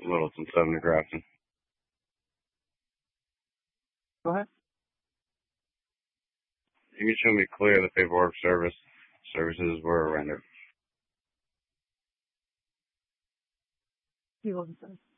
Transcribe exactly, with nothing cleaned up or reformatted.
Littleton seven to Grafton. Go ahead. You can show me clear the paperwork service services were rendered. He wasn't